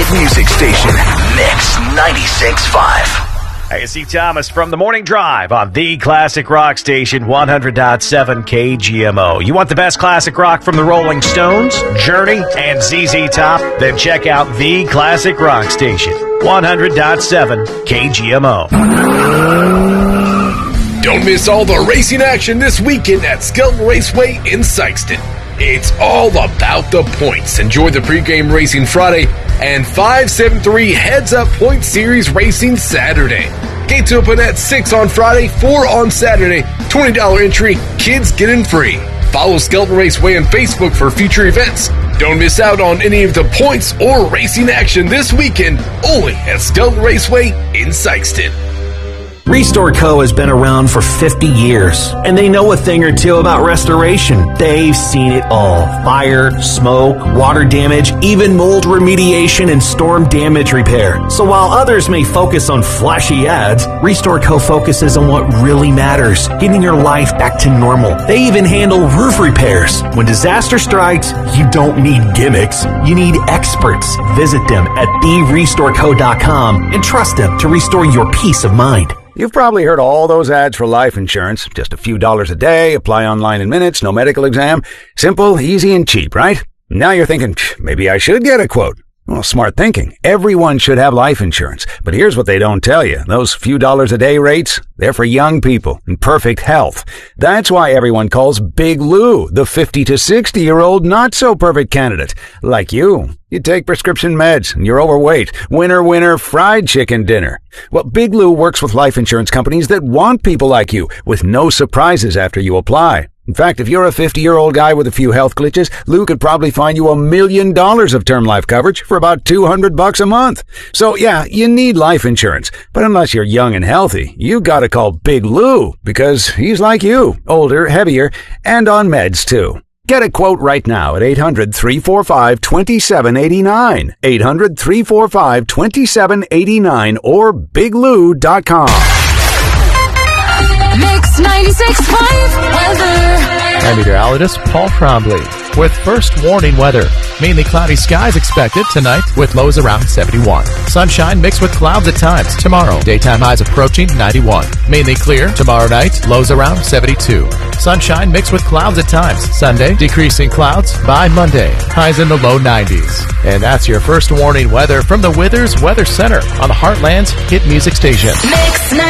hit music station, Mix 96.5. Hey, it's Steve Thomas from The Morning Drive on the Classic Rock Station, 100.7 KGMO. You want the best classic rock from the Rolling Stones, Journey, and ZZ Top? Then check out the Classic Rock Station, 100.7 KGMO. Don't miss all the racing action this weekend at Skelton Raceway in Sikeston. It's all about the points. Enjoy the pregame racing Friday and 573 heads-up point series racing Saturday. Gates open at 6 on Friday, 4 on Saturday. $20 entry, kids get in free. Follow Skelton Raceway on Facebook for future events. Don't miss out on any of the points or racing action this weekend, only at Skelton Raceway in Sikeston. Restore Co. has been around for 50 years, and they know a thing or two about restoration. They've seen it all. Fire, smoke, water damage, even mold remediation and storm damage repair. So while others may focus on flashy ads, Restore Co. focuses on what really matters, getting your life back to normal. They even handle roof repairs. When disaster strikes, you don't need gimmicks. You need experts. Visit them at therestoreco.com and trust them to restore your peace of mind. You've probably heard all those ads for life insurance. Just a few dollars a day, apply online in minutes, no medical exam. Simple, easy, and cheap, right? Now you're thinking, maybe I should get a quote. Well, smart thinking. Everyone should have life insurance. But here's what they don't tell you. Those few dollars a day rates, they're for young people in perfect health. That's why everyone calls Big Lou the 50 to 60-year-old not-so-perfect candidate. Like you. You take prescription meds and you're overweight. Winner, fried chicken dinner. Well, Big Lou works with life insurance companies that want people like you with no surprises after you apply. In fact, if you're a 50-year-old guy with a few health glitches, Lou could probably find you $1 million of term life coverage for about $200 a month. So yeah, you need life insurance. But unless you're young and healthy, you gotta call Big Lou because he's like you, older, heavier, and on meds too. Get a quote right now at 800-345-2789. 800-345-2789 or biglou.com. Mix 96.5 weather. I'm meteorologist Paul Trombley with first warning weather. Mainly cloudy skies expected tonight with lows around 71. Sunshine mixed with clouds at times tomorrow. Daytime highs approaching 91. Mainly clear tomorrow night, lows around 72. Sunshine mixed with clouds at times. Sunday, decreasing clouds by Monday. Highs in the low 90s. And that's your first warning weather from the Withers Weather Center on the Heartland's hit music station. Mix